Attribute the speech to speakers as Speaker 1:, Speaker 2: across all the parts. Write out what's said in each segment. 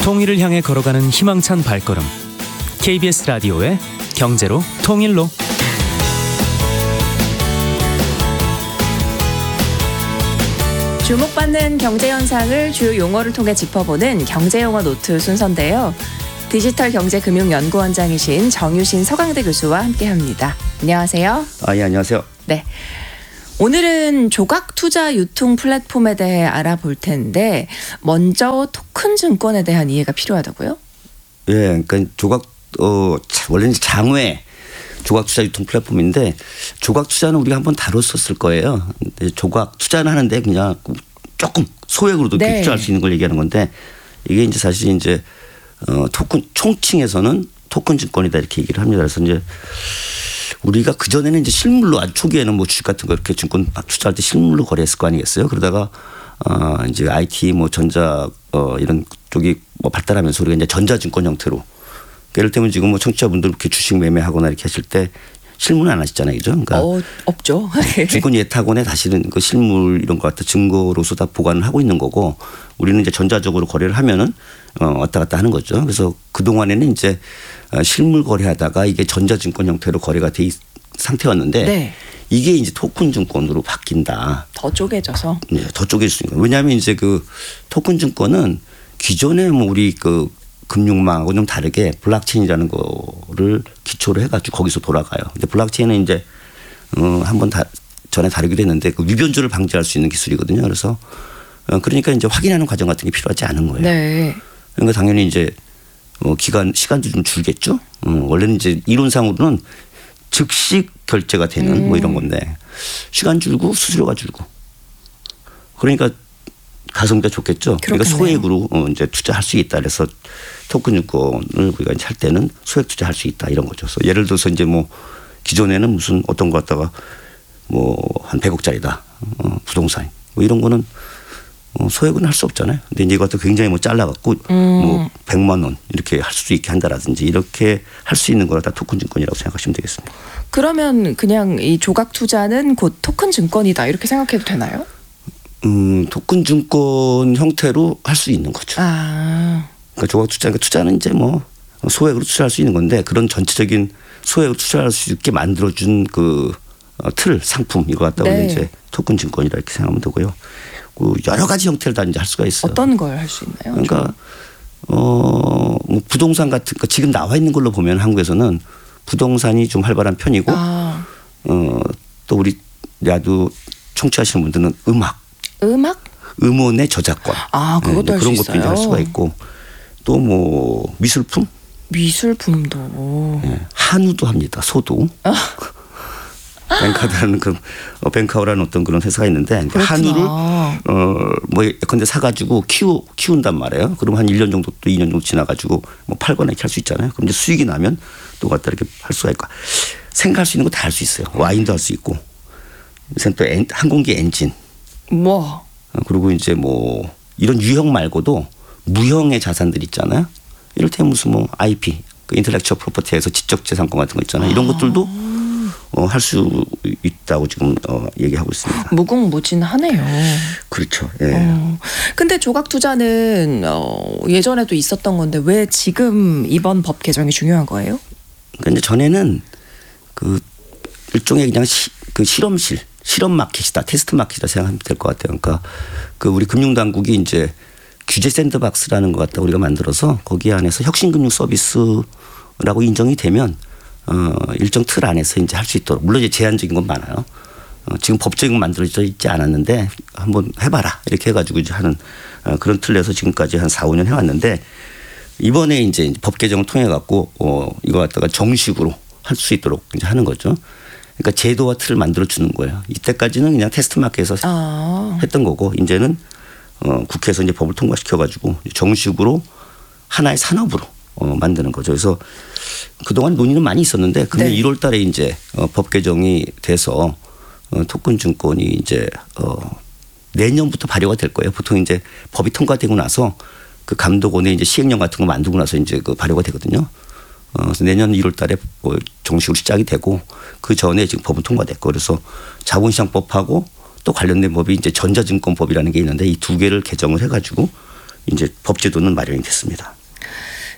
Speaker 1: 통일을 향해 걸어가는 희망찬 발걸음. KBS 라디오의 경제로 통일로.
Speaker 2: 주목받는 경제 현상을 주요 용어를 통해 짚어보는 경제용어 노트 순서인데요. 디지털경제금융연구원장이신 정유신 서강대 교수와 함께합니다. 안녕하세요.
Speaker 3: 예, 안녕하세요.
Speaker 2: 네. 오늘은 조각 투자 유통 플랫폼에 대해 알아볼 텐데 먼저 토큰 증권에 대한 이해가 필요하다고요?
Speaker 3: 예, 그러니까 원래는 장외 조각 투자 유통 플랫폼인데 조각 투자는 우리가 한번 다뤘었을 거예요. 근데 조각 투자는 하는데 그냥 조금 소액으로도
Speaker 2: 네.
Speaker 3: 투자할 수 있는 걸 얘기하는 건데 이게 이제 사실 이제 토큰 총칭에서는 토큰 증권이다 이렇게 얘기를 합니다. 그래서 이제 우리가 그 전에는 이제 실물로 아주 초기에는 뭐 주식 같은 거 이렇게 증권 막 투자할 때 실물로 거래했을 거 아니겠어요. 그러다가 이제 IT 뭐 전자 이런 쪽이 뭐 발달하면서 우리가 이제 전자증권 형태로 예를 들면 지금 뭐 청취자분들 이렇게 주식 매매하거나 이렇게 하실 때 실물은 안 하시잖아요, 그죠? 그러니까
Speaker 2: 없죠.
Speaker 3: 증권 예탁원에 사실은 그 실물 이런 거 같은 증거로서 다 보관을 하고 있는 거고 우리는 이제 전자적으로 거래를 하면은 왔다 갔다 하는 거죠. 그래서 그 동안에는 이제 실물 거래하다가 이게 전자증권 형태로 거래가 돼 있는 상태였는데
Speaker 2: 네.
Speaker 3: 이게 이제 토큰 증권으로 바뀐다.
Speaker 2: 더 쪼개져서.
Speaker 3: 네, 더 쪼개질 수 있는 거예요. 왜냐하면 이제 그 토큰 증권은 기존에 뭐 우리 그 금융망하고 좀 다르게 블록체인이라는 거를 기초로 해가지고 거기서 돌아가요. 근데 블록체인은 이제 한번 전에 다루기도 했는데 그 위변조를 방지할 수 있는 기술이거든요. 그래서 그러니까 이제 확인하는 과정 같은 게 필요하지 않은 거예요.
Speaker 2: 네.
Speaker 3: 그러니까 당연히 이제 시간도 좀 줄겠죠. 원래는 이제 이론상으로는 즉시 결제가 되는 뭐 이런 건데 시간 줄고 수수료가 줄고 그러니까 가성비가 좋겠죠. 그러니까 소액으로 이제 투자할 수 있다. 그래서 토큰 증권을 우리가 이제 할 때는 소액 투자할 수 있다 이런 거죠. 그래서 예를 들어서 이제 뭐 기존에는 무슨 어떤 거 갖다가 뭐 한 100억짜리다 부동산 뭐 이런 거는 소액은 할 수 없잖아요. 근데 이제 이것도 굉장히 뭐 잘라갖고 뭐 100만 원 이렇게 할 수 있게 한다라든지 이렇게 할 수 있는 거가 다 토큰 증권이라고 생각하시면 되겠습니다.
Speaker 2: 그러면 그냥 이 조각 투자는 곧 토큰 증권이다 이렇게 생각해도 되나요?
Speaker 3: 토큰 증권 형태로 할 수 있는 거죠. 그러니까 조각 투자, 그러니까 투자는 이제 뭐 소액으로 투자할 수 있는 건데 그런 전체적인 소액으로 투자할 수 있게 만들어준 그 틀 상품 이거 갖다가
Speaker 2: 네.
Speaker 3: 이제 토큰 증권이라 이렇게 생각하면 되고요. 그 여러 가지 형태를 다 이제 할 수가 있어요.
Speaker 2: 어떤 걸 할 수 있나요?
Speaker 3: 그러니까 뭐 부동산 같은 거 지금 나와 있는 걸로 보면 한국에서는 부동산이 좀 활발한 편이고 또 우리 야도 청취하시는 분들은 음원의 저작권
Speaker 2: 그것도 할 수
Speaker 3: 그런
Speaker 2: 있어요.
Speaker 3: 것도 이제 할 수가 있고 또 뭐
Speaker 2: 미술품도
Speaker 3: 한우도 합니다. 소도. 뱅카드라는 그 뱅카오라는 어떤 그런 회사가 있는데 한우를 뭐 예컨대 사가지고 키운단 말이에요. 그럼 한 1년 정도 또 2년 정도 지나가지고 뭐 팔거나 이렇게 할 수 있잖아요. 그럼 이제 수익이 나면 또 갖다 이렇게 할 수가 있고 생각할 수 있는 거 다 할 수 있어요. 와인도 할 수 있고 무슨 또 항공기 엔진 그리고 이제 뭐 이런 유형 말고도 무형의 자산들 있잖아요. 이를테면 무슨 뭐 IP 그 인텔렉츄얼 프로퍼티에서 지적 재산권 같은 거 있잖아요. 이런 것들도 할 수 있다고 지금 얘기하고 있습니다.
Speaker 2: 무궁무진하네요.
Speaker 3: 그렇죠. 예.
Speaker 2: 근데 조각 투자는 예전에도 있었던 건데 왜 지금 이번 법 개정이 중요한 거예요?
Speaker 3: 그런데 전에는 그 일종의 그냥 그 실험 마켓이다, 테스트 마켓이다 생각하면 될 것 같아요. 그러니까 그 우리 금융당국이 이제 규제 샌드박스라는 것 갖다 우리가 만들어서 거기 안에서 혁신금융 서비스라고 인정이 되면 일정 틀 안에서 이제 할 수 있도록 물론 이제 제한적인 건 많아요. 지금 법적인 만들어져 있지 않았는데 한번 해봐라 이렇게 해가지고 이제 하는 그런 틀에서 지금까지 한 4, 5년 해왔는데 이번에 이제 법 개정을 통해 갖고 이거 갖다가 정식으로 할 수 있도록 이제 하는 거죠. 그러니까 제도와 틀을 만들어 주는 거예요. 이때까지는 그냥 테스트 마켓에서 했던 거고 이제는 국회에서 이제 법을 통과시켜가지고 정식으로 하나의 산업으로 만드는 거죠. 그래서 그동안 논의는 많이 있었는데 금년 1월 달에 이제 법 개정이 돼서 토큰 증권이 이제 내년부터 발효가 될 거예요. 보통 이제 법이 통과되고 나서 그 감독원에 이제 시행령 같은 거 만들고 나서 이제 그 발효가 되거든요. 그래서 내년 1월 달에 정식으로 시작이 되고 그 전에 지금 법은 통과됐고 그래서 자본시장법하고 또 관련된 법이 이제 전자증권법이라는 게 있는데 이 두 개를 개정을 해가지고 이제 법제도는 마련이 됐습니다.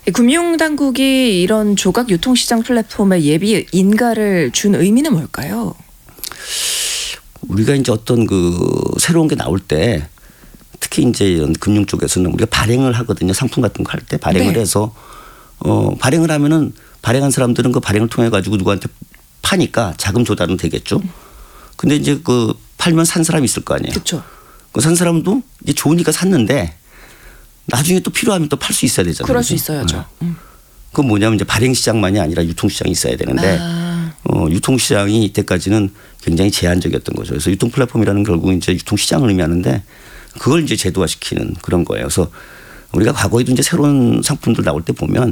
Speaker 2: 금융당국이 이런 조각 유통시장 플랫폼에 예비 인가를 준 의미는 뭘까요?
Speaker 3: 우리가 이제 어떤 그 새로운 게 나올 때 특히 이제 이런 금융 쪽에서는 우리가 발행을 하거든요. 상품 같은 거 할 때 발행을
Speaker 2: 네.
Speaker 3: 해서 발행을 하면은 발행한 사람들은 그 발행을 통해 가지고 누구한테 파니까 자금 조달은 되겠죠. 근데 이제 그 팔면 산 사람이 있을 거 아니에요.
Speaker 2: 그렇죠.
Speaker 3: 그 산 사람도 이제 좋으니까 샀는데 나중에 또 필요하면 또 팔 수 있어야 되잖아요.
Speaker 2: 그럴 수 있어야죠.
Speaker 3: 그건 뭐냐면 이제 발행 시장만이 아니라 유통 시장이 있어야 되는데 유통 시장이 이때까지는 굉장히 제한적이었던 거죠. 그래서 유통 플랫폼이라는 결국 이제 유통 시장을 의미하는데 그걸 이제 제도화시키는 그런 거예요. 그래서 우리가 과거에도 이제 새로운 상품들 나올 때 보면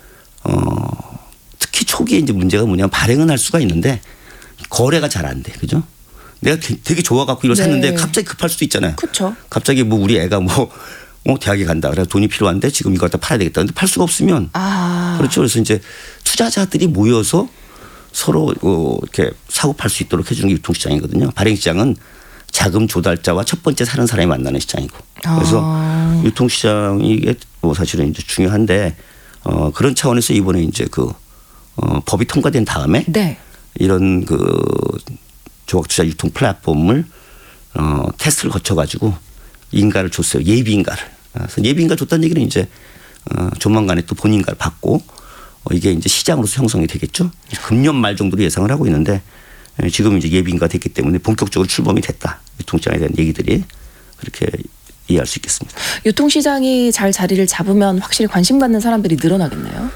Speaker 3: 특히 초기에 이제 문제가 뭐냐면 발행은 할 수가 있는데 거래가 잘 안 돼. 그죠? 내가 되게 좋아갖고 이걸
Speaker 2: 네.
Speaker 3: 샀는데 갑자기 급할 수도 있잖아요.
Speaker 2: 그렇죠.
Speaker 3: 갑자기 뭐 우리 애가 뭐 대학에 간다. 그래서 돈이 필요한데 지금 이거 갖다 팔아야 되겠다. 근데 팔 수가 없으면 그렇죠. 그래서 이제 투자자들이 모여서 서로 이렇게 사고 팔 수 있도록 해주는 게 유통시장이거든요. 발행시장은 자금 조달자와 첫 번째 사는 사람이 만나는 시장이고. 그래서 유통시장이 사실은 이제 중요한데 그런 차원에서 이번에 이제 그 법이 통과된 다음에
Speaker 2: 네.
Speaker 3: 이런 그 조각투자 유통 플랫폼을 테스트를 거쳐가지고 인가를 줬어요. 예비인가를. 그래서 예비인가 줬다는 얘기는 이제 조만간에 또 본인가를 받고 이게 이제 시장으로서 형성이 되겠죠. 금년 말 정도로 예상을 하고 있는데 지금 이제 예비인가 됐기 때문에 본격적으로 출범이 됐다. 유통시장에 대한 얘기들이 그렇게 이해할 수 있겠습니다.
Speaker 2: 유통시장이 잘 자리를 잡으면 확실히 관심 갖는 사람들이 늘어나겠네요.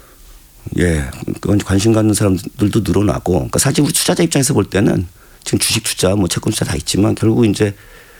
Speaker 3: 예, 그건 관심 갖는 사람들도 늘어나고, 그러니까 사실 우리 투자자 입장에서 볼 때는 지금 주식 투자, 뭐 채권 투자 다 있지만 결국 이제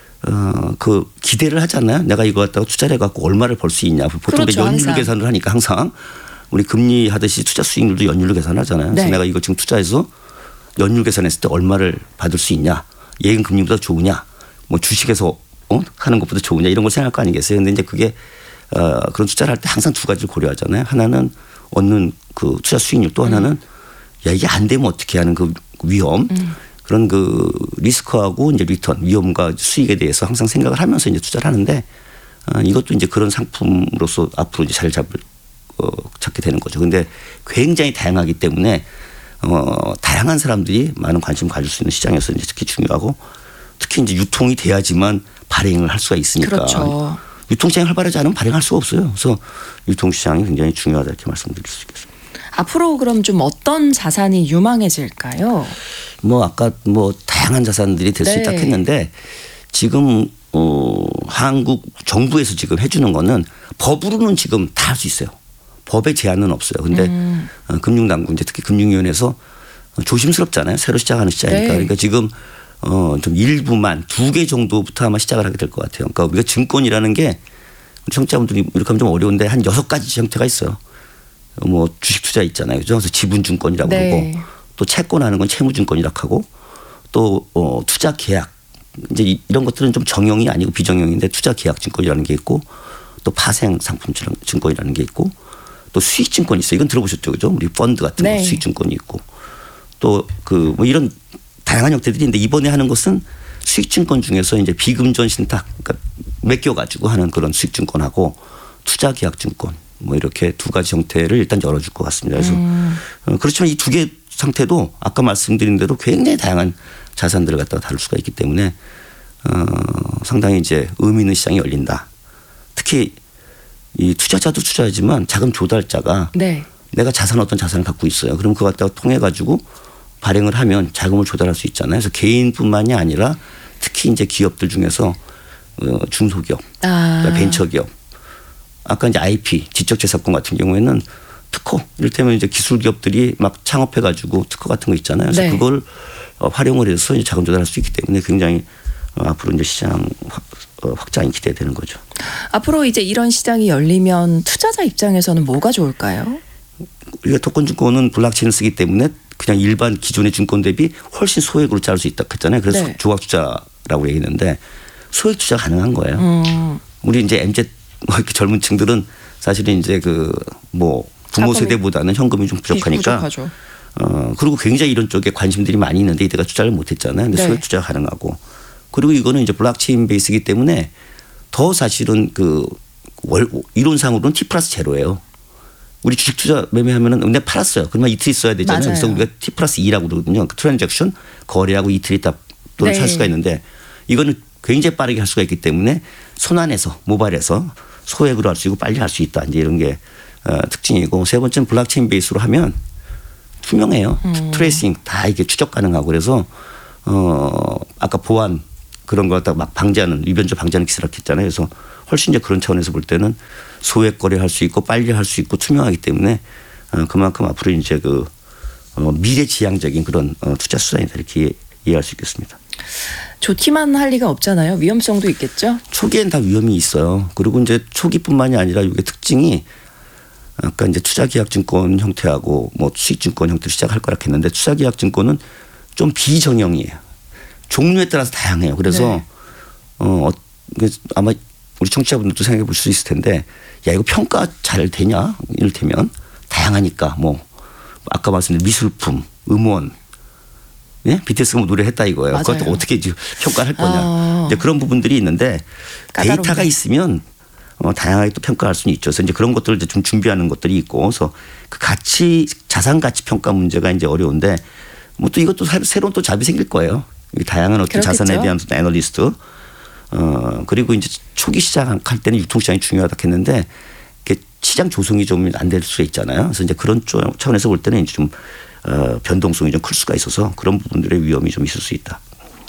Speaker 3: 그 기대를 하잖아요. 내가 이거 갖다가 투자를 해갖고 얼마를 벌 수 있냐. 보통
Speaker 2: 그렇죠,
Speaker 3: 연율로
Speaker 2: 항상.
Speaker 3: 계산을 하니까 항상 우리 금리 하듯이 투자 수익률도 연율로 계산하잖아요. 그래서
Speaker 2: 네.
Speaker 3: 내가 이거 지금 투자해서 연율 계산했을 때 얼마를 받을 수 있냐. 예금 금리보다 좋으냐. 뭐 주식에서 하는 것보다 좋으냐. 이런 걸 생각할 거 아니겠어요. 근데 이제 그게 그런 투자를 할 때 항상 두 가지를 고려하잖아요. 하나는 얻는 그 투자 수익률, 또 하나는 야 이게 안 되면 어떻게 하는 그 위험. 그런 그 리스크하고 이제 리턴, 위험과 수익에 대해서 항상 생각을 하면서 이제 투자를 하는데 이것도 이제 그런 상품으로서 앞으로 이제 자리 잡게 되는 거죠. 근데 굉장히 다양하기 때문에 다양한 사람들이 많은 관심 가질 수 있는 시장에서 이제 특히 중요하고, 특히 이제 유통이 돼야지만 발행을 할 수가 있으니까.
Speaker 2: 그렇죠.
Speaker 3: 유통시장이 활발하지 않으면 발행할 수가 없어요. 그래서 유통시장이 굉장히 중요하다 이렇게 말씀드릴 수 있겠습니다.
Speaker 2: 앞으로 그럼 좀 어떤 자산이 유망해질까요?
Speaker 3: 뭐 아까 뭐 다양한 자산들이 될 수
Speaker 2: 네.
Speaker 3: 있다 했는데 지금 한국 정부에서 지금 해주는 거는 법으로는 지금 다 할 수 있어요. 법에 제한은 없어요. 근데 금융당국 이제 특히 금융위원회에서 조심스럽잖아요. 새로 시작하는 시장이니까.
Speaker 2: 네.
Speaker 3: 그러니까 지금 좀 일부만 2개 정도부터 아마 시작을 하게 될 것 같아요. 그러니까 우리가 증권이라는 게 청취자분들이 이렇게 하면 좀 어려운데 한 6가지 형태가 있어요. 뭐 주식 투자 있잖아요. 그죠? 그래서 지분증권이라고
Speaker 2: 네.
Speaker 3: 그러고 또 채권하는 건 채무증권이라고 하고 또 투자 계약 이제 이런 것들은 좀 정형이 아니고 비정형인데 투자 계약 증권이라는 게 있고 또 파생 상품 증권이라는 게 있고 또 수익 증권이 있어요. 이건 들어보셨죠, 그죠? 우리 펀드 같은
Speaker 2: 네.
Speaker 3: 거 수익 증권이 있고 또 그 뭐 이런 다양한 형태들이 있는데 이번에 하는 것은 수익 증권 중에서 이제 비금전 신탁 그러니까 맡겨 가지고 하는 그런 수익 증권하고 투자 계약 증권 뭐 이렇게 2가지 형태를 일단 열어줄 것 같습니다. 그래서 그렇지만 이 2개 상태도 아까 말씀드린 대로 굉장히 다양한 자산들을 갖다가 다룰 수가 있기 때문에 상당히 이제 의미 있는 시장이 열린다. 특히 이 투자자도 투자하지만 자금 조달자가
Speaker 2: 네.
Speaker 3: 내가 어떤 자산을 갖고 있어요. 그럼 그거 갖다가 통해 가지고 발행을 하면 자금을 조달할 수 있잖아요. 그래서 개인뿐만이 아니라 특히 이제 기업들 중에서 중소기업, 그러니까 벤처기업, 아까 이제 IP 지적재산권 같은 경우에는 특허, 이를테면 이제 기술 기업들이 막 창업해 가지고 특허 같은 거 있잖아요. 그래서
Speaker 2: 네.
Speaker 3: 그걸 활용을 해서 이제 자금 조달할 수 있기 때문에 굉장히 앞으로 이제 시장 확장이 기대되는 거죠.
Speaker 2: 앞으로 이제 이런 시장이 열리면 투자자 입장에서는 뭐가 좋을까요?
Speaker 3: 우리가 토큰증권은 블록체인을 쓰기 때문에 그냥 일반 기존의 증권 대비 훨씬 소액으로 자를 수 있다고 했잖아요. 그래서
Speaker 2: 네.
Speaker 3: 조각투자라고 얘기했는데 소액 투자 가능한 거예요. 우리 이제 MZ 뭐 이렇게 젊은 층들은 사실은 이제 그 뭐 부모 세대보다는 현금이 좀 부족하니까
Speaker 2: 부족하죠.
Speaker 3: 그리고 굉장히 이런 쪽에 관심들이 많이 있는데 이때가 투자를 못 했잖아요. 근데
Speaker 2: 네.
Speaker 3: 소액 투자가 가능하고 그리고 이거는 이제 블록체인 베이스이기 때문에 더 사실은 그 이론상으로는 T+0예요. 우리 주식 투자 매매하면은 근데 팔았어요. 그러면 이틀 있어야 되잖아요.
Speaker 2: 맞아요.
Speaker 3: 그래서 우리가 T+2라고 그러거든요. 그 트랜잭션 거래하고 이틀 있다 또는
Speaker 2: 네.
Speaker 3: 살 수가 있는데 이거는 굉장히 빠르게 할 수가 있기 때문에 손안에서 모바일에서 소액으로 할 수 있고 빨리 할 수 있다. 이제 이런 게 특징이고 세 번째는 블록체인 베이스로 하면 투명해요. 트레이싱 다 이게 추적 가능하고 그래서 아까 보안 그런 거 갖다가 막 방지하는 위변조 방지하는 기술을 했잖아요. 그래서 훨씬 이제 그런 차원에서 볼 때는 소액 거래할 수 있고 빨리 할 수 있고 투명하기 때문에 그만큼 앞으로 이제 그 미래지향적인 그런 투자 수단이다 이렇게 이해할 수 있겠습니다.
Speaker 2: 좋기만 할 리가 없잖아요. 위험성도 있겠죠.
Speaker 3: 초기엔 다 위험이 있어요. 그리고 이제 초기뿐만이 아니라 이게 특징이 아까 이제 투자계약증권 형태하고 뭐 수익증권 형태로 시작할 거라 했는데 투자계약증권은 좀 비정형이에요. 종류에 따라서 다양해요. 그래서 네. 아마 우리 청취자분들도 생각해 볼 수 있을 텐데 야 이거 평가 잘 되냐 이를테면 다양하니까 뭐 아까 말씀드린 미술품, 음원 예? BTS가 뭐 노래했다 이거예요.
Speaker 2: 맞아요.
Speaker 3: 그것도 어떻게 평가를 할 거냐. 이제 그런 부분들이 있는데
Speaker 2: 까다롭네.
Speaker 3: 데이터가 있으면 다양하게 또 평가할 수는 있죠. 그래서 이제 그런 것들을 이제 좀 준비하는 것들이 있고, 그래서 그 가치 자산 가치 평가 문제가 이제 어려운데 뭐 또 이것도 새로운 또 잡이 생길 거예요. 다양한 어떤
Speaker 2: 그렇겠죠.
Speaker 3: 자산에 대한 애널리스트. 그리고 이제 초기 시작할 때는 유통시장이 중요하다 했는데 시장 조성이 좀 안 될 수 있잖아요. 그래서 이제 그런 차원에서 볼 때는 이제 좀 변동성이 좀 클 수가 있어서 그런 부분들의 위험이 좀 있을 수 있다.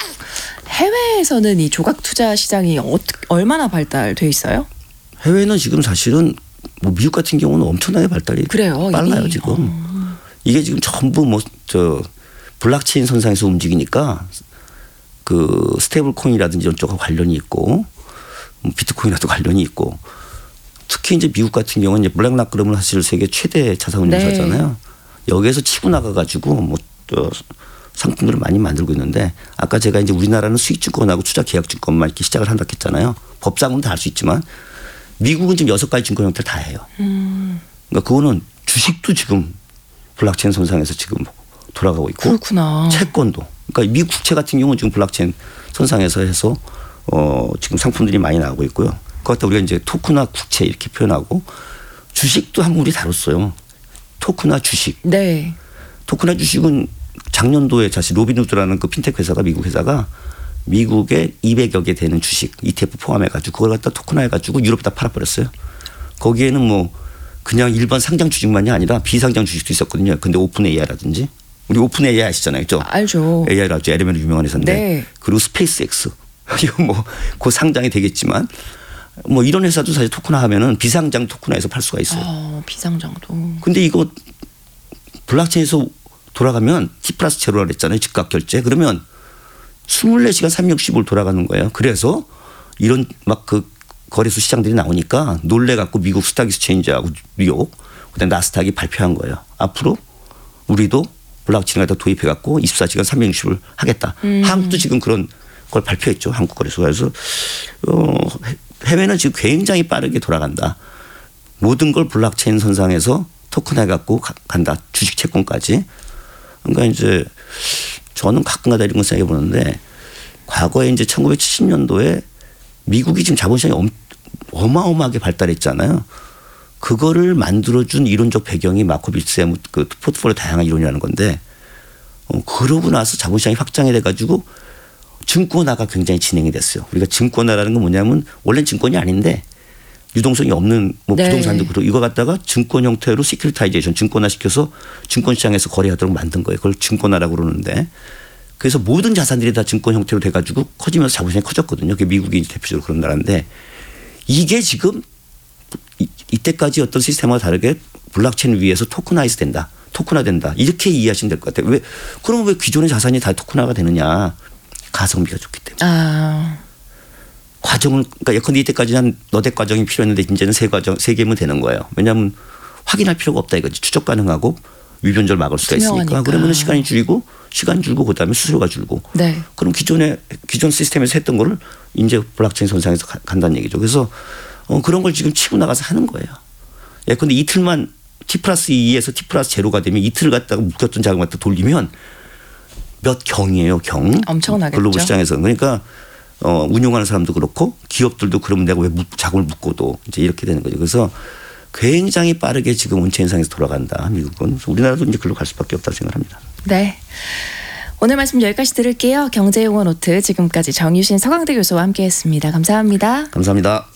Speaker 2: 해외에서는 이 조각 투자 시장이 얼마나 발달돼 있어요?
Speaker 3: 해외는 지금 사실은 뭐 미국 같은 경우는 엄청나게 발달이
Speaker 2: 그래요,
Speaker 3: 빨라요
Speaker 2: 이미?
Speaker 3: 지금. 이게 지금 전부 뭐 블록체인 선상에서 움직이니까 그 스테이블 코인이라든지 이런 쪽과 관련이 있고 비트코인과도 관련이 있고 특히 이제 미국 같은 경우는 이제 블랙락 그러면 사실 세계 최대 자산운용사잖아요. 네. 여기에서 치고 나가가지고 뭐 상품들을 많이 만들고 있는데 아까 제가 이제 우리나라는 수익증권하고 투자계약증권만 이렇게 시작을 한다 했잖아요. 법상은 다 할 수 있지만 미국은 지금 6가지 증권 형태를 다 해요. 그러니까 그거는 주식도 지금 블록체인 선상에서 지금 돌아가고 있고
Speaker 2: 그렇구나.
Speaker 3: 채권도. 그러니까 미국 국채 같은 경우는 지금 블록체인 선상에서 해서 지금 상품들이 많이 나오고 있고요. 그것 갖다 우리가 이제 토크나 국채 이렇게 표현하고 주식도 한번 우리 다뤘어요. 토크나 주식.
Speaker 2: 네.
Speaker 3: 토크나 주식은 작년도에 사실 로빈후드라는 그 핀테크 회사가 미국 회사가 미국에 200여 개 되는 주식 ETF 포함해가지고 그걸 갖다 토큰화해가지고 유럽에다 팔아버렸어요. 거기에는 뭐 그냥 일반 상장 주식만이 아니라 비상장 주식도 있었거든요. 근데 오픈 AI라든지 우리 오픈 AI 아시잖아요, 그죠?
Speaker 2: 알죠.
Speaker 3: AI라고 LM으로 유명한 회사인데
Speaker 2: 네.
Speaker 3: 그리고 스페이스X 이거 뭐 곧 상장이 되겠지만 뭐 이런 회사도 사실 토큰화하면은 비상장 토큰화해서 팔 수가 있어요.
Speaker 2: 비상장도.
Speaker 3: 근데 이거 블록체인에서 돌아가면 T+0라고 했잖아요. 즉각 결제. 그러면 24시간 365일 돌아가는 거예요. 그래서 이런 막 그 거래소 시장들이 나오니까 놀래갖고 미국 스탁 익스체인지하고 뉴욕 그다음에 나스닥이 발표한 거예요. 앞으로 우리도 블록체인에다 도입해갖고 24시간 360을 하겠다. 한국도 지금 그런 걸 발표했죠. 한국 거래소가. 그래서 해외는 지금 굉장히 빠르게 돌아간다. 모든 걸 블록체인 선상에서 토큰해갖고 간다. 주식 채권까지. 그러니까 이제 저는 가끔가다 이런 걸 생각해 보는데 과거에 이제 1970년도에 미국이 지금 자본시장이 어마어마하게 발달했잖아요. 그거를 만들어준 이론적 배경이 마코빌스의 그 포트폴리오 다양한 이론이라는 건데 그러고 나서 자본시장이 확장이 돼가지고 증권화가 굉장히 진행이 됐어요. 우리가 증권화라는 건 뭐냐면 원래는 증권이 아닌데 유동성이 없는 뭐
Speaker 2: 네.
Speaker 3: 부동산도 그렇고 이거 갖다가 증권 형태로 시큐리타이제이션 증권화 시켜서 증권시장에서 거래하도록 만든 거예요. 그걸 증권화라고 그러는데 그래서 모든 자산들이 다 증권 형태로 돼가지고 커지면서 자본시장이 커졌거든요. 그게 미국이 대표적으로 그런 나라인데 이게 지금 이때까지 어떤 시스템과 다르게 블록체인 위에서 토큰화이즈 된다. 토큰화된다. 이렇게 이해하시면 될 것 같아요. 그럼 왜 기존의 자산이 다 토큰화가 되느냐. 가성비가 좋기 때문에. 과정은 그러니까 예컨대 이때까지 한 너댓 과정이 필요했는데 이제는 세 개면 되는 거예요. 왜냐하면 확인할 필요가 없다 이거지. 추적 가능하고 위변조를 막을 수가 있으니까.
Speaker 2: 투명하니까.
Speaker 3: 그러면 시간이 줄고 시간 줄고 그다음에 수수료가 줄고.
Speaker 2: 네. 그럼
Speaker 3: 기존 시스템에서 했던 거를 이제 블록체인 선상에서 간다는 얘기죠. 그래서 그런 걸 지금 치고 나가서 하는 거예요. 예컨대 이틀만 T+2에서 T+0가 되면 이틀을 갖다가 묶였던 자금 갖다 돌리면 몇 경이에요. 경.
Speaker 2: 엄청나겠죠.
Speaker 3: 글로벌 시장에서. 그러니까 운용하는 사람도 그렇고 기업들도 그러면 내가 왜 자금을 묶고도 이제 이렇게 되는 거죠. 그래서 굉장히 빠르게 지금 원체 현상에서 돌아간다. 미국은. 그래서 우리나라도 이제 글로 갈 수밖에 없다고 생각합니다.
Speaker 2: 네. 오늘 말씀 여기까지 들을게요. 경제용어 노트 지금까지 정유신 서강대 교수와 함께했습니다. 감사합니다.
Speaker 3: 감사합니다.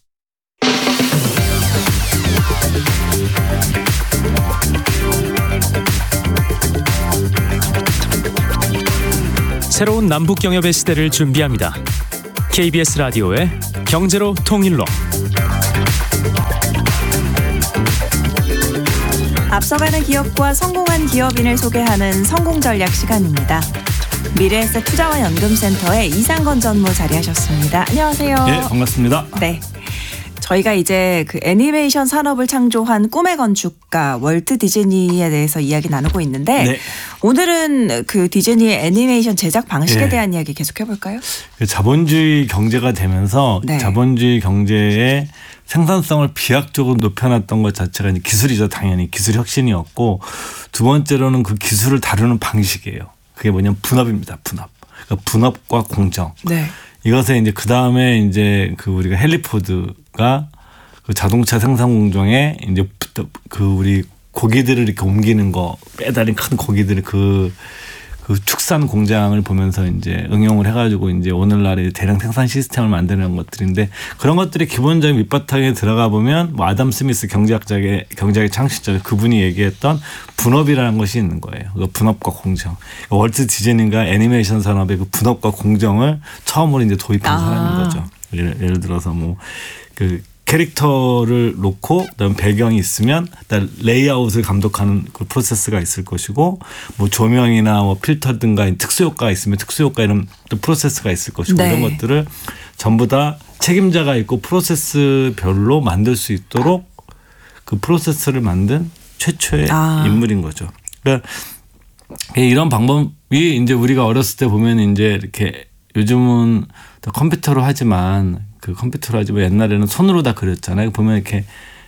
Speaker 1: 새로운 남북 경협의 시대를 준비합니다. KBS 라디오의 경제로 통일로.
Speaker 2: 앞서가는 기업과 성공한 기업인을 소개하는 성공전략 시간입니다. 미래에셋 투자와연금센터의 이상건 전무 자리하셨습니다. 안녕하세요.
Speaker 4: 네, 반갑습니다.
Speaker 2: 네. 저희가 이제 그 애니메이션 산업을 창조한 꿈의 건축가 월트 디즈니에 대해서 이야기 나누고 있는데
Speaker 4: 네.
Speaker 2: 오늘은 그 디즈니의 애니메이션 제작 방식에
Speaker 4: 네.
Speaker 2: 대한 이야기 계속 해볼까요?
Speaker 4: 자본주의 경제가 되면서
Speaker 2: 네.
Speaker 4: 자본주의 경제의 생산성을 비약적으로 높여놨던 것 자체가 이제 기술이죠. 당연히 기술 혁신이었고 두 번째로는 그 기술을 다루는 방식이에요. 그게 뭐냐면 분업입니다. 분업. 그러니까 분업과 공정.
Speaker 2: 네.
Speaker 4: 이것에 이제 그 다음에 이제 그 우리가 헨리 포드가 그 자동차 생산 공정에 이제 그 우리 고기들을 이렇게 옮기는 거 빼달린 큰 고기들을 그 축산 공장을 보면서 이제 응용을 해가지고 이제 오늘날의 대량 생산 시스템을 만드는 것들인데 그런 것들이 기본적인 밑바탕에 들어가 보면 뭐 아담 스미스 경제학의 창시자 그분이 얘기했던 분업이라는 것이 있는 거예요. 그 분업과 공정. 월트 디즈니가 애니메이션 산업의 그 분업과 공정을 처음으로 이제 도입한 사람인 거죠. 예를 들어서 뭐 그 캐릭터를 놓고 그다음 배경이 있으면 일단 레이아웃을 감독하는 그 프로세스가 있을 것이고 뭐 조명이나 뭐 필터 등과 특수 효과가 있으면 특수 효과 이런 또 프로세스가 있을 것이고
Speaker 2: 네.
Speaker 4: 이런 것들을 전부 다 책임자가 있고 프로세스별로 만들 수 있도록 그 프로세스를 만든 최초의 인물인 거죠. 그러니까 이런 방법이 이제 우리가 어렸을 때 보면 이제 이렇게 요즘은 다 컴퓨터로 하지만 옛날에는 손으로 다 그렸잖아요. 보면 이렇게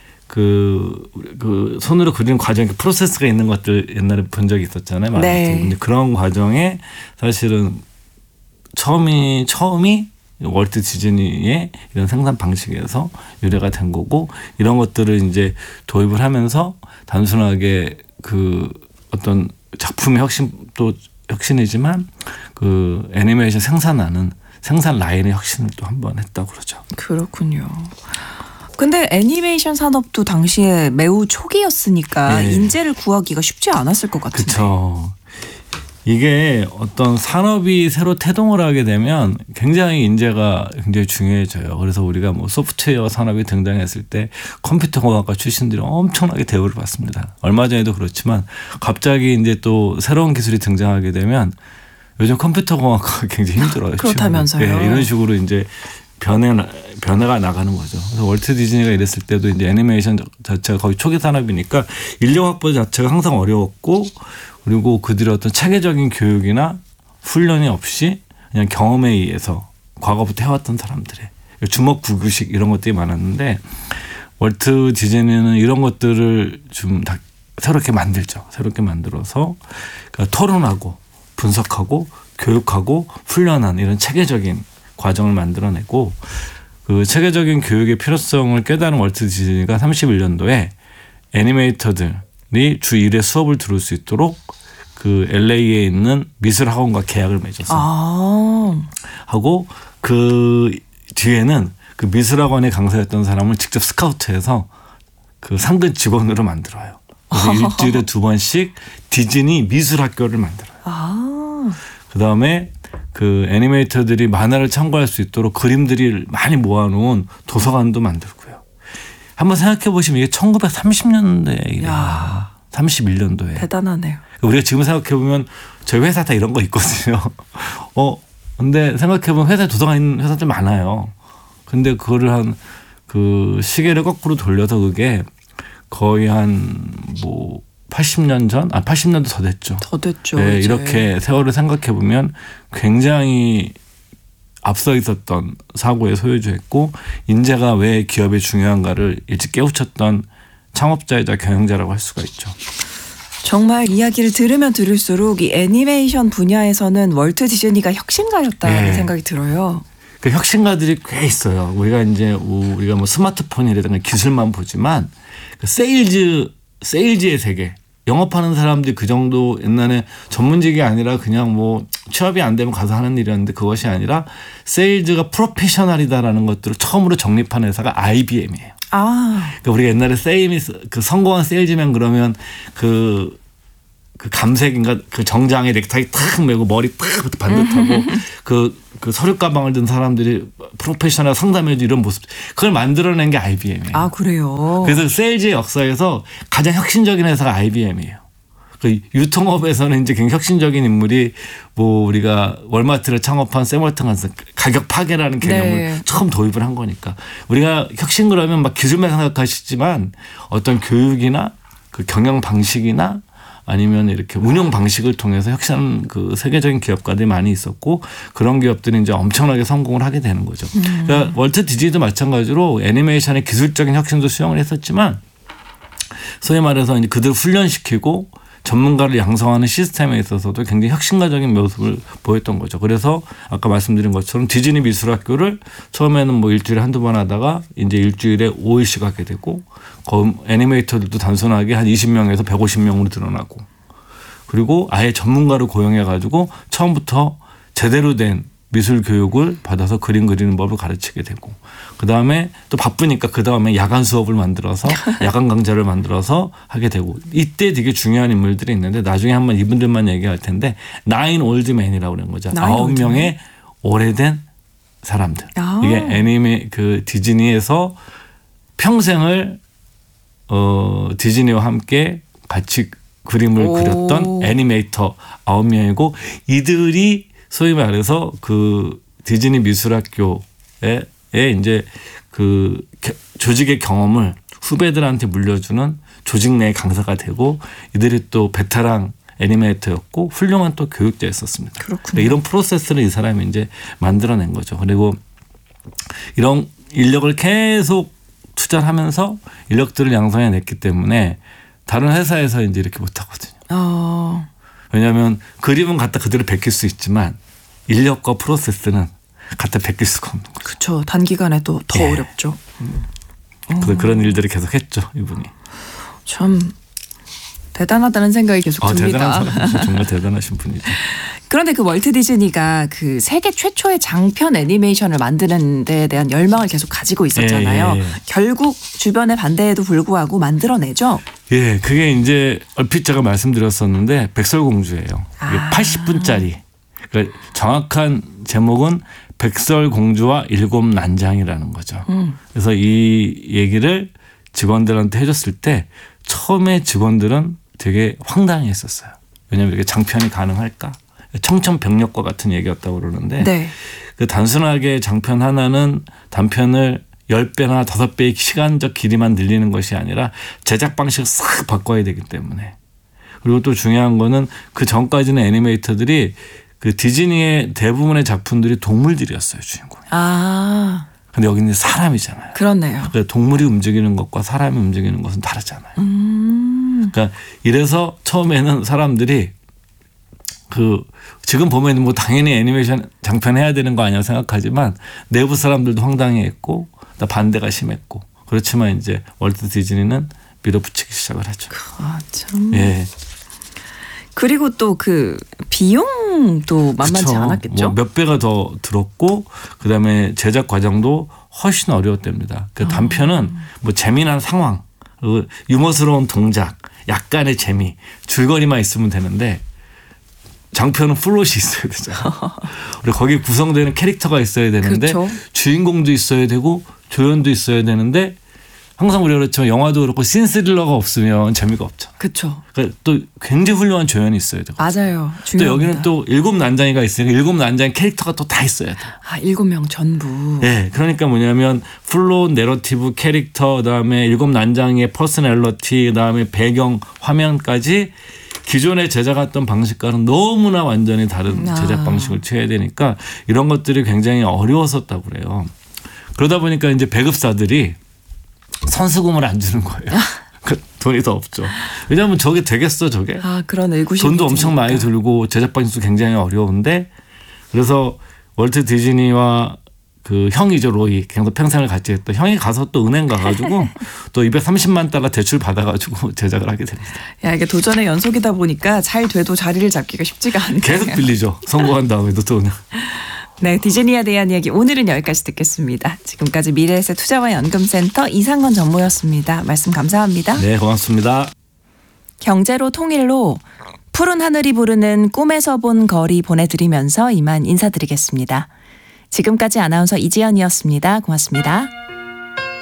Speaker 4: 그 손으로 그리는 과정에 프로세스가 있는 것들 옛날에 본 적이 있었잖아요.
Speaker 2: 네.
Speaker 4: 근데 그런 과정에 사실은 처음이 월트 디즈니의 이런 생산 방식에서 유래가 된 거고 이런 것들을 이제 도입을 하면서 단순하게 그 어떤 작품의 혁신도 혁신이지만 그 애니메이션 생산 라인의 혁신을 또 한 번 했다고 그러죠.
Speaker 2: 그렇군요. 근데 애니메이션 산업도 당시에 매우 초기였으니까
Speaker 4: 네.
Speaker 2: 인재를 구하기가 쉽지 않았을 것 같은데.
Speaker 4: 그렇죠. 이게 어떤 산업이 새로 태동을 하게 되면 굉장히 인재가 굉장히 중요해져요. 그래서 우리가 뭐 소프트웨어 산업이 등장했을 때 컴퓨터공학과 출신들이 엄청나게 대우를 받습니다. 얼마 전에도 그렇지만 갑자기 이제 또 새로운 기술이 등장하게 되면 요즘 컴퓨터공학과가 굉장히 힘들어요.
Speaker 2: 그렇다면서요.
Speaker 4: 네, 이런 식으로 이제 변화가 나가는 거죠. 그래서 월트 디즈니가 이랬을 때도 이제 애니메이션 자체가 거의 초기 산업이니까 인력 확보 자체가 항상 어려웠고 그리고 그들의 어떤 체계적인 교육이나 훈련이 없이 그냥 경험에 의해서 과거부터 해왔던 사람들의 주먹구구식 이런 것들이 많았는데 월트 디즈니는 이런 것들을 좀 다 새롭게 만들죠. 새롭게 만들어서 그러니까 토론하고 분석하고 교육하고 훈련한 이런 체계적인 과정을 만들어내고 그 체계적인 교육의 필요성을 깨달은 월트 디즈니가 31년도에 애니메이터들이 주 1회 수업을 들을 수 있도록 그 LA에 있는 미술학원과 계약을 맺어서 하고 그 뒤에는 그 미술학원의 강사였던 사람을 직접 스카우트해서 그 상근 직원으로 만들어요. 그래서 일주일에 2번씩 디즈니 미술학교를 만들어요. 그다음에 그 애니메이터들이 만화를 참고할 수 있도록 그림들이 많이 모아놓은 도서관도 만들고요. 한번 생각해 보시면 이게 1930년대 일이에요. 31년도에.
Speaker 2: 대단하네요.
Speaker 4: 우리가 지금 생각해 보면 저희 회사 다 이런 거 있거든요. 근데 생각해 보면 회사에 도서관 있는 회사들 많아요. 근데 그거를 그 시계를 거꾸로 돌려서 그게 거의 뭐 80년 전? 80년도 더 됐죠.
Speaker 2: 더 됐죠.
Speaker 4: 네,
Speaker 2: 이제.
Speaker 4: 이렇게 세월을 생각해 보면 굉장히 앞서 있었던 사고의 소유주였고 인재가 왜 기업에 중요한가를 일찍 깨우쳤던 창업자이자 경영자라고 할 수가 있죠.
Speaker 2: 정말 이야기를 들으면 들을수록 이 애니메이션 분야에서는 월트 디즈니가 혁신가였다는
Speaker 4: 네.
Speaker 2: 생각이 들어요.
Speaker 4: 그 혁신가들이 꽤 있어요. 우리가 뭐 스마트폰이라든가 기술만 보지만 그 세일즈의 세계. 영업하는 사람들이 그 정도 옛날에 전문직이 아니라 그냥 뭐 취업이 안 되면 가서 하는 일이었는데 그것이 아니라 세일즈가 프로페셔널이다라는 것들을 처음으로 정립한 회사가 IBM이에요. 그러니까 우리가 옛날에 그 성공한 세일즈맨 그러면 그 감색인가 그 정장에 넥타이 탁 메고 머리 탁 반듯하고 그 서류 가방을 든 사람들이 프로페셔널 상담해주 이런 모습 그걸 만들어낸 게 IBM이에요.
Speaker 2: 그래요.
Speaker 4: 그래서 세일즈의 역사에서 가장 혁신적인 회사가 IBM이에요. 그 유통업에서는 이제 굉장히 혁신적인 인물이 뭐 우리가 월마트를 창업한 샘 월튼한스 가격 파괴라는 개념을 처음 도입을 한 거니까 우리가 혁신 그러면 막 기술만 생각하시지만 어떤 교육이나 그 경영 방식이나 아니면 이렇게 운영 방식을 통해서 혁신한 그 세계적인 기업가들이 많이 있었고 그런 기업들이 이제 엄청나게 성공을 하게 되는 거죠. 그러니까 월트 디즈니도 마찬가지로 애니메이션의 기술적인 혁신도 수용을 했었지만 소위 말해서 이제 그들 훈련시키고 전문가를 양성하는 시스템에 있어서도 굉장히 혁신가적인 모습을 보였던 거죠. 그래서 아까 말씀드린 것처럼 디즈니 미술학교를 처음에는 뭐 일주일에 한두 번 하다가 이제 일주일에 5일씩 하게 되고 애니메이터들도 단순하게 한 20명에서 150명으로 늘어나고 그리고 아예 전문가를 고용해 가지고 처음부터 제대로 된 미술 교육을 받아서 그림 그리는 법을 가르치게 되고 그다음에 또 바쁘니까 그다음에 야간 수업을 만들어서 야간 강좌를 만들어서 하게 되고 이때 되게 중요한 인물들이 있는데 나중에 한번 이분들만 얘기할 텐데 9 old men이라고 그러는 거죠. 9명의 오래된 사람들. 이게 그 디즈니에서 평생을 디즈니와 함께 같이 그림을 그렸던 애니메이터 9명이고 이들이 소위 말해서 그 디즈니 미술학교에 이제 그 조직의 경험을 후배들한테 물려주는 조직 내 강사가 되고 이들이 또 베테랑 애니메이터였고 훌륭한 또 교육자였었습니다. 그러니까 이런 프로세스를 이 사람이 이제 만들어낸 거죠. 그리고 이런 인력을 계속 투자를 하면서 인력들을 양성해냈기 때문에 다른 회사에서 이제 이렇게 못하거든요. 왜냐하면 그림은 갖다 그대로 베낄 수 있지만 인력과 프로세스는 갖다 베낄 수가 없는 거죠.
Speaker 2: 그렇죠. 단기간에 또 더 어렵죠.
Speaker 4: 그래서 그런 일들을 계속 했죠. 이분이.
Speaker 2: 참 대단하다는 생각이 계속 듭니다.
Speaker 4: 정말 대단하신 분이죠.
Speaker 2: 그런데 그 월트 디즈니가 그 세계 최초의 장편 애니메이션을 만드는 데에 대한 열망을 계속 가지고 있었잖아요. 결국 주변의 반대에도 불구하고 만들어내죠.
Speaker 4: 예, 그게 이제 얼핏 제가 말씀드렸었는데 백설공주예요. 이게 80분짜리. 그러니까 정확한 제목은 백설공주와 7난장이라는 거죠. 그래서 이 얘기를 직원들한테 해줬을 때 처음에 직원들은 되게 황당했었어요. 왜냐하면 이렇게 장편이 가능할까? 청천벽력과 같은 얘기였다고 그러는데 그 단순하게 장편 하나는 단편을 10배나 5배의 시간적 길이만 늘리는 것이 아니라 제작 방식을 싹 바꿔야 되기 때문에 그리고 또 중요한 거는 그 전까지는 애니메이터들이 그 디즈니의 대부분의 작품들이 동물들이었어요. 주인공이. 근데 여기는 사람이잖아요.
Speaker 2: 그렇네요.
Speaker 4: 그러니까 동물이 움직이는 것과 사람이 움직이는 것은 다르잖아요. 그러니까 이래서 처음에는 사람들이 그 지금 보면 뭐 당연히 애니메이션 장편 해야 되는 거 아니야 생각하지만 내부 사람들도 황당해했고 반대가 심했고 그렇지만 이제 월트 디즈니는 밀어붙이기 시작을 하죠.
Speaker 2: 참. 예. 그리고 또 그 비용도 만만치
Speaker 4: 그쵸.
Speaker 2: 않았겠죠.
Speaker 4: 뭐 몇 배가 더 들었고 그다음에 제작 과정도 훨씬 어려웠답니다. 그 단편은 뭐 재미난 상황, 유머스러운 동작, 약간의 재미, 줄거리만 있으면 되는데 장편은 플롯이 있어야 되잖아요. 그리고 거기에 구성되는 캐릭터가 있어야 되는데
Speaker 2: 그쵸.
Speaker 4: 주인공도 있어야 되고 조연도 있어야 되는데 항상 우리가 그렇지만 영화도 그렇고 신스릴러가 없으면 재미가 없죠.
Speaker 2: 그렇죠.
Speaker 4: 그러니까 또 굉장히 훌륭한 조연이 있어야 되고.
Speaker 2: 맞아요. 중요합니다.
Speaker 4: 또 여기는 또 7난장이가 있으니까 7난장의 캐릭터가 또 다 있어야 돼.
Speaker 2: 7명 전부.
Speaker 4: 네, 그러니까 뭐냐면 플롯, 내러티브, 캐릭터, 그다음에 7난장의 퍼스널리티, 그다음에 배경, 화면까지 기존에 제작했던 방식과는 너무나 완전히 다른 제작 방식을 취해야 되니까 이런 것들이 굉장히 어려웠었다고 그래요. 그러다 보니까 이제 배급사들이 선수금을 안 주는 거예요. 돈이 더 없죠. 왜냐하면 저게 되겠어 저게.
Speaker 2: 그런 의구심이
Speaker 4: 돈도 엄청 많이 들고 제작 방식도 굉장히 어려운데 그래서 월트 디즈니와 그 형이죠, 로이. 걔도 평생을 같이 했던 형이 가서 또 은행 가가지고 또 230만 달러 대출 받아가지고 제작을 하게 됩니다.
Speaker 2: 야, 이게 도전의 연속이다 보니까 잘 돼도 자리를 잡기가 쉽지가 않네요.
Speaker 4: 계속 빌리죠. 성공한 다음에도 또.
Speaker 2: 네, 디즈니에 대한 이야기 오늘은 여기까지 듣겠습니다. 지금까지 미래에셋 투자와 연금센터 이상건 전무였습니다. 말씀 감사합니다.
Speaker 4: 네, 고맙습니다.
Speaker 2: 경제로 통일로 푸른 하늘이 부르는 꿈에서 본 거리 보내드리면서 이만 인사드리겠습니다. 지금까지 아나운서 이지연이었습니다. 고맙습니다.